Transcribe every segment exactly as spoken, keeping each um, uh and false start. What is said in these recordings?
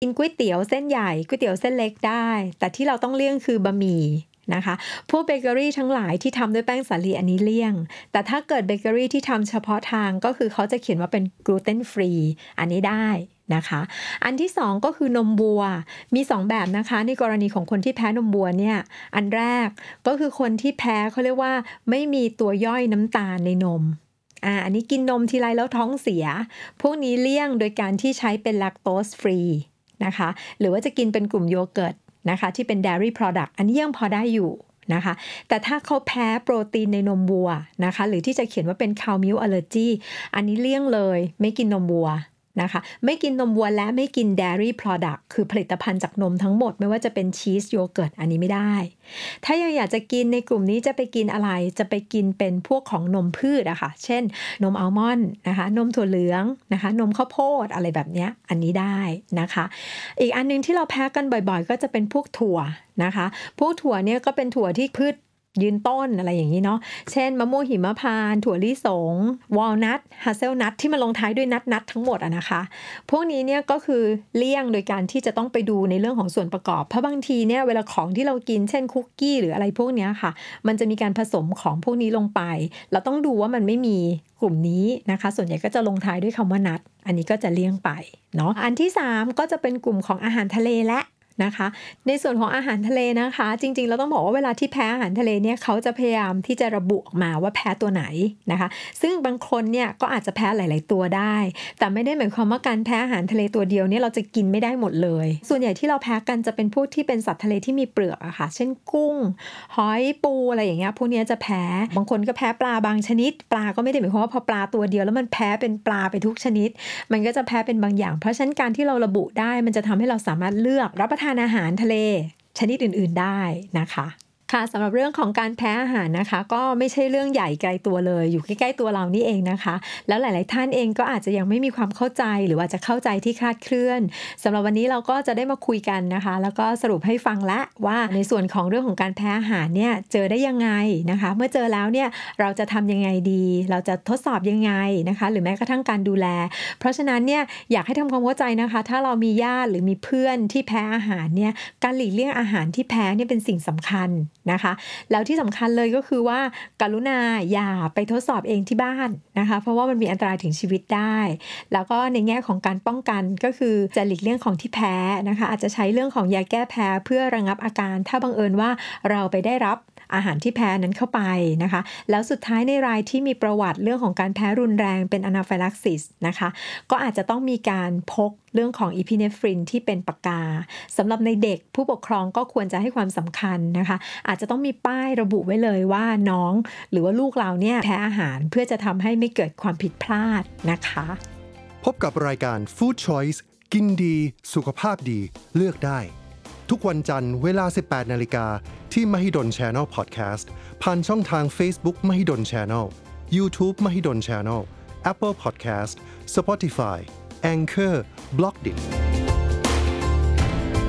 กินก๋วยเตี๋ยวเส้นใหญ่ก๋วยเตี๋ยวเส้นเล็กได้แต่ที่เราต้องเลี่ยงคือบะหมี่นะคะพวกเบเกอรี่ทั้งหลายที่ทำด้วยแป้งสาลีอันนี้เลี่ยงแต่ถ้าเกิดเบเกอรี่ที่ทำเฉพาะทางก็คือเขาจะเขียนว่าเป็นกลูเตนฟรีอันนี้ได้นะคะอันที่สองก็คือนมวัวมีสองแบบนะคะในกรณีของคนที่แพ้นมวัวเนี่ยอันแรกก็คือคนที่แพ้เขาเรียกว่าไม่มีตัวย่อยน้ำตาลในนมอ่าอันนี้กินนมทีไรแล้วท้องเสียพวกนี้เลี่ยงโดยการที่ใช้เป็นแลคโตสฟรีนะคะหรือว่าจะกินเป็นกลุ่มโยเกิร์ตนะคะที่เป็น dairy product อันนี้ยังพอได้อยู่นะคะแต่ถ้าเขาแพ้โปรตีนในนมวัวนะคะหรือที่จะเขียนว่าเป็น cow milk allergy อันนี้เลี่ยงเลยไม่กินนมวัวนะคะไม่กินนมวัวและไม่กิน dairy product คือผลิตภัณฑ์จากนมทั้งหมดไม่ว่าจะเป็นชีสโยเกิร์ตอันนี้ไม่ได้ถ้ายังอยากจะกินในกลุ่มนี้จะไปกินอะไรจะไปกินเป็นพวกของนมพืชอะค่ะเช่นนมอัลมอนด์นะคะนมถั่วเหลืองนะคะนมข้าวโพดอะไรแบบนี้อันนี้ได้นะคะอีกอันนึงที่เราแพ้กันบ่อยๆก็จะเป็นพวกถั่วนะคะพวกถั่วเนี่ยก็เป็นถั่วที่พืชยืนต้นอะไรอย่างนี้เนาะเช่นมะม่วงหิมพานต์ถั่วลิสงวอลนัทฮัสเซลนัทที่มันลงท้ายด้วยนัทนัททั้งหมดอะนะคะพวกนี้เนี่ยก็คือเลี่ยงโดยการที่จะต้องไปดูในเรื่องของส่วนประกอบเพราะบางทีเนี่ยเวลาของที่เรากินเช่นคุกกี้หรืออะไรพวกนี้ค่ะมันจะมีการผสมของพวกนี้ลงไปเราต้องดูว่ามันไม่มีกลุ่มนี้นะคะส่วนใหญ่ก็จะลงท้ายด้วยคำว่านัทอันนี้ก็จะเลี่ยงไปเนาะอันที่สามก็จะเป็นกลุ่มของอาหารทะเลและนะคะในส่วนของอาหารทะเลนะคะจริงๆเราต้องบอกว่าเวลาที่แพ้อาหารทะเลเนี่ยเขาจะพยายามที่จะระบุออกมาว่าแพ้ตัวไหนนะคะซึ่งบางคนเนี่ยก็อาจจะแพ้หลายๆตัวได้แต่ไม่ได้หมายความว่าการแพ้อาหารทะเลตัวเดียวเนี่ยเราจะกินไม่ได้หมดเลยส่วนใหญ่ที่เราแพ้กันจะเป็นพวกที่เป็นสัตว์ทะเลที่มีเปลือกอะค่ะเช่นกุ้งหอยปูอะไรอย่างเงี้ยพวกนี้จะแพ้บางคนก็แพ้ปลาบางชนิดปลาก็ไม่ได้หมายความว่าพอปลาตัวเดียวแล้วมันแพ้เป็นปลาไปทุกชนิดมันก็จะแพ้เป็นบางอย่างเพราะฉะนั้นการที่เราระบุได้มันจะทำให้เราสามารถเลือกรับประทานอาหารทะเลชนิดอื่นๆได้นะคะค่ะสำหรับเรื่องของการแพ้อาหารนะคะก็ไม่ใช่เรื่องใหญ่ไกลตัวเลยอยู่ใกล้ๆตัวเรานี่เองนะคะแล้วหลายๆท่านเองก็อาจจะยังไม่มีความเข้าใจหรือว่าจะเข้าใจที่คลาดเคลื่อนสำหรับวันนี้เราก็จะได้มาคุยกันนะคะแล้วก็สรุปให้ฟังละว่าในส่วนของเรื่องของการแพ้อาหารเนี่ยเจอได้ยังไงนะคะเมื่อเจอแล้วเนี่ยเราจะทำยังไงดีเราจะทดสอบยังไงนะคะหรือแม้กระทั่งการดูแลเพราะฉะนั้นเนี่ยอยากให้ทำความเข้าใจนะคะถ้าเรามีญาติหรือมีเพื่อนที่แพ้อาหารเนี่ยการหลีกเลี่ยงอาหารที่แพ้เนี่ยเป็นสิ่งสำคัญนะคะแล้วที่สำคัญเลยก็คือว่ากรุณาอย่าไปทดสอบเองที่บ้านนะคะเพราะว่ามันมีอันตรายถึงชีวิตได้แล้วก็ในแง่ของการป้องกันก็คือจะหลีกเลี่ยงของที่แพ้นะคะอาจจะใช้เรื่องของยาแก้แพ้เพื่อระงับอาการถ้าบังเอิญว่าเราไปได้รับอาหารที่แพ้นั้นเข้าไปนะคะแล้วสุดท้ายในรายที่มีประวัติเรื่องของการแพ้รุนแรงเป็นอะนาไฟลักซิสนะคะก็อาจจะต้องมีการพกเรื่องของอีพิเนฟรินที่เป็นปากกาสำหรับในเด็กผู้ปกครองก็ควรจะให้ความสำคัญนะคะอาจจะต้องมีป้ายระบุไว้เลยว่าน้องหรือว่าลูกเราเนี่ยแพ้อาหารเพื่อจะทำให้ไม่เกิดความผิดพลาดนะคะพบกับรายการ Food Choice กินดีสุขภาพดีเลือกได้ทุกวันจันทร์เวลา สิบแปดนาฬิกา ที่ Mahidol Channel Podcast ผ่านช่องทาง Facebook Mahidol Channel YouTube Mahidol Channel Apple Podcast Spotify Anchor Blockdit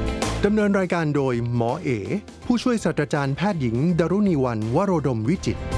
ดำเนินรายการโดยหมอเอผู้ช่วยศาสตราจารย์แพทย์หญิงดรุณีวรรณวโรดมวิจิตร